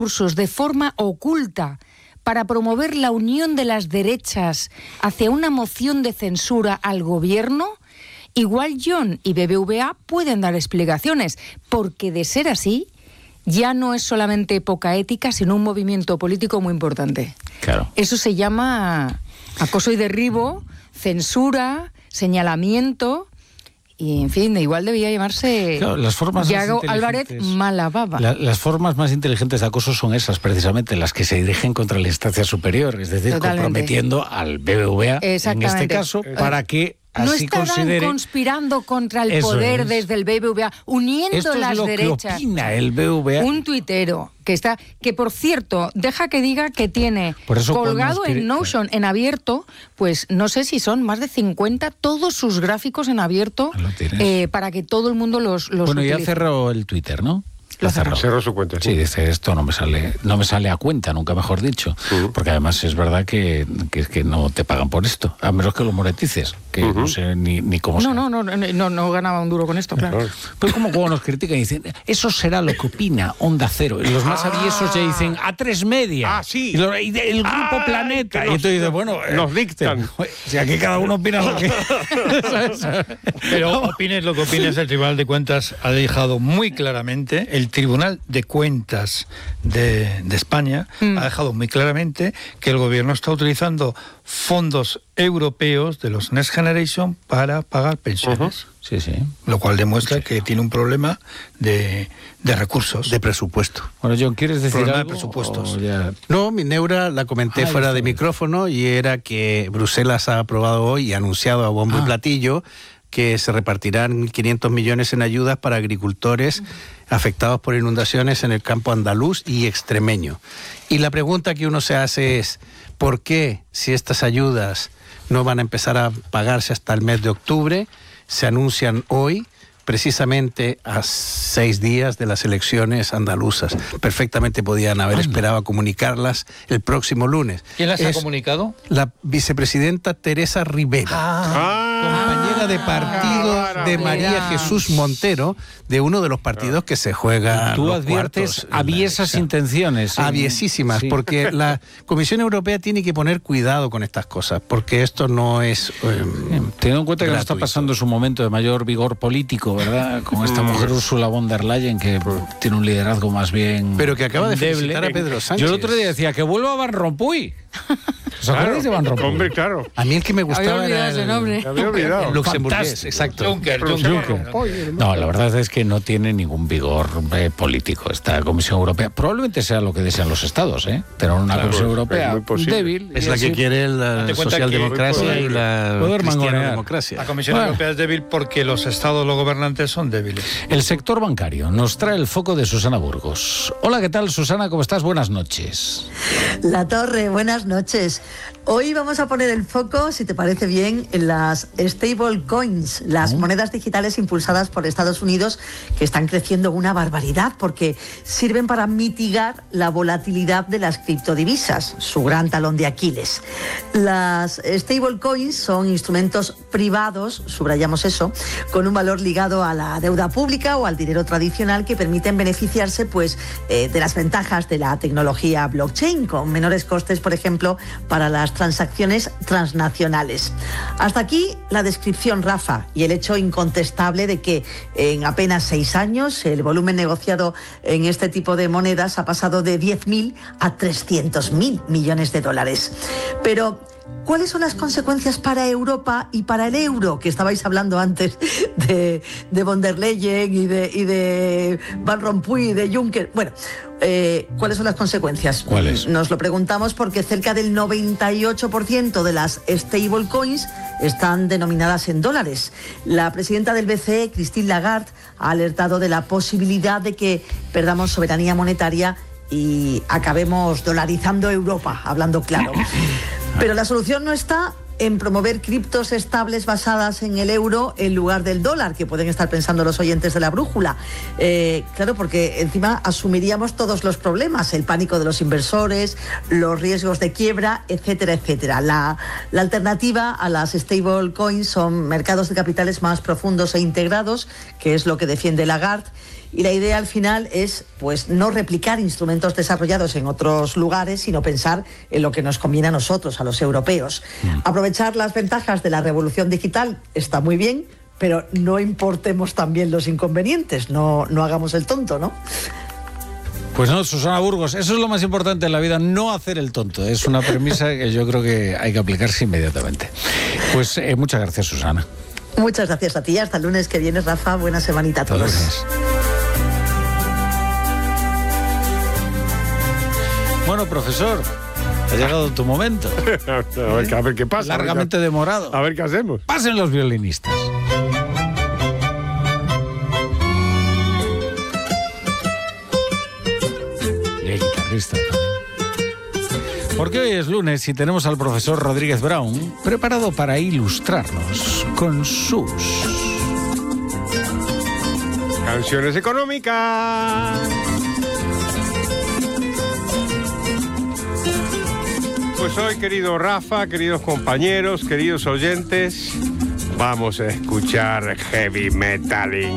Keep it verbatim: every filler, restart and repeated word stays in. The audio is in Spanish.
cursos de forma oculta para promover la unión de las derechas hacia una moción de censura al gobierno, igual John y B B V A pueden dar explicaciones, porque de ser así, ya no es solamente poca ética, sino un movimiento político muy importante. Claro. Eso se llama acoso y derribo, censura, señalamiento. Y, en fin, igual debía llamarse claro, las formas Yago Álvarez Malababa. La, las formas más inteligentes de acoso son esas, precisamente, las que se dirigen contra la instancia superior, es decir, totalmente, comprometiendo al B B V A, en este caso, para que así no estarán considere... conspirando contra el poder es. desde el B B V A, uniendo Esto las es lo derechas. Que opina el B B V A. Un tuitero que está, que por cierto, deja que diga que tiene colgado en Notion, en abierto, pues no sé si son más de cincuenta, todos sus gráficos en abierto, eh, para que todo el mundo los, los Bueno, utilice. Ya cerró el Twitter, ¿no? Lo cerró. Cerró su cuenta. Sí, dice, esto no me sale no me sale a cuenta, nunca mejor dicho. Uh-huh. Porque además es verdad que, que, que no te pagan por esto, a menos que lo monetices, que uh-huh. no sé ni, ni cómo no, sea. No, no, no, no, no ganaba un duro con esto, claro. Pues como cuando nos critican y dicen, eso será lo que opina Onda Cero. Y los más ah. aviesos ya dicen, a tres media. Ah, sí. Y, lo, y de, el grupo ah, Planeta. Nos, y tú dices, bueno, nos dictan. Si aquí cada uno opina lo que... Pero opines lo que opines, el Tribunal de Cuentas ha dejado muy claramente, el Tribunal de Cuentas de, de España mm. ha dejado muy claramente que el gobierno está utilizando fondos europeos de los Next Generation para pagar pensiones. Uh-huh. Sí, sí. Lo cual demuestra sí. que tiene un problema de, de recursos. De presupuesto. Bueno, John, ¿quieres decir problema algo? de presupuestos. Ya... No, mi neura la comenté Ay, fuera sí. de micrófono y era que Bruselas ha aprobado hoy y ha anunciado a bombo ah. y platillo que se repartirán mil quinientos millones en ayudas para agricultores afectados por inundaciones en el campo andaluz y extremeño. Y la pregunta que uno se hace es, ¿por qué, si estas ayudas no van a empezar a pagarse hasta el mes de octubre, se anuncian hoy, precisamente a seis días de las elecciones andaluzas? Perfectamente podían haber esperado a comunicarlas el próximo lunes. ¿Quién las es ha comunicado? La vicepresidenta Teresa Rivera. Ah. Compañera de partido ah, de María Jesús Montero, de uno de los partidos que se juega. Tú adviertes aviesas intenciones. ¿sí? Aviesísimas, sí. porque la Comisión Europea tiene que poner cuidado con estas cosas, porque esto no es. Eh, Teniendo en cuenta que no está pasando su momento de mayor vigor político, ¿verdad? Con esta mujer Ursula von der Leyen, que tiene un liderazgo más bien. Pero que acaba de endeble. felicitar a Pedro Sánchez. Yo el otro día decía que vuelva Van Rompuy. ¿Os acordáis de Van Rompuy? Hombre, claro. A mí el que me gustaba había era ese nombre. Había olvidado. El luxemburgués, exacto. Juncker, Juncker. Juncker. No, la verdad es que no tiene ningún vigor eh, político esta Comisión Europea. Probablemente sea lo que desean los estados, ¿eh? Tener una claro, Comisión Europea débil. Es la que quiere la socialdemocracia y la cristiano-democracia. La Comisión bueno. Europea es débil porque los estados, los gobernantes, son débiles. El sector bancario nos trae el foco de Susana Burgos. Hola, ¿qué tal, Susana? ¿Cómo estás? Buenas noches. La Torre, buenas noches. Hoy vamos a poner el foco, si te parece bien, en las stable coins, las ¿Mm? monedas digitales impulsadas por Estados Unidos, que están creciendo una barbaridad porque sirven para mitigar la volatilidad de las criptodivisas, su gran talón de Aquiles. Las stable coins son instrumentos privados, subrayamos eso, con un valor ligado a la deuda pública o al dinero tradicional que permiten beneficiarse pues, eh, de las ventajas de la tecnología blockchain, con menores costes, por ejemplo, para las transacciones transnacionales. Hasta aquí la descripción, Rafa, y el hecho incontestable de que en apenas seis años el volumen negociado en este tipo de monedas ha pasado de diez mil a trescientos mil millones de dólares. Pero ¿cuáles son las consecuencias para Europa y para el euro? Que estabais hablando antes de, de von der Leyen y de, y de Van Rompuy y de Juncker. Bueno, eh, ¿cuáles son las consecuencias? ¿Cuáles? Nos lo preguntamos porque cerca del noventa y ocho por ciento de las stablecoins están denominadas en dólares. La presidenta del B C E, Christine Lagarde, ha alertado de la posibilidad de que perdamos soberanía monetaria y acabemos dolarizando Europa, hablando claro. Pero la solución no está en promover criptos estables basadas en el euro en lugar del dólar, que pueden estar pensando los oyentes de la brújula. Eh, claro, porque encima asumiríamos todos los problemas, el pánico de los inversores, los riesgos de quiebra, etcétera, etcétera. La, la alternativa a las stablecoins son mercados de capitales más profundos e integrados, que es lo que defiende Lagarde, y la idea al final es pues no replicar instrumentos desarrollados en otros lugares, sino pensar en lo que nos conviene a nosotros, a los europeos. Mm. Aprovechar las ventajas de la revolución digital está muy bien, pero no importemos también los inconvenientes, no, no hagamos el tonto, ¿no? Pues no, Susana Burgos, eso es lo más importante en la vida, no hacer el tonto. Es una premisa que yo creo que hay que aplicarse inmediatamente. Pues eh, muchas gracias, Susana. Muchas gracias a ti. Hasta el lunes que viene, Rafa. Buena semanita a todos. Gracias. Bueno, profesor, ha llegado tu momento. a, ver, a ver qué pasa. Largamente a ver, demorado. A ver qué hacemos. Pasen los violinistas. Y el guitarrista también. Porque hoy es lunes y tenemos al profesor Rodríguez Brown preparado para ilustrarnos con sus canciones económicas. Pues hoy, querido Rafa, queridos compañeros, queridos oyentes, vamos a escuchar heavy metal.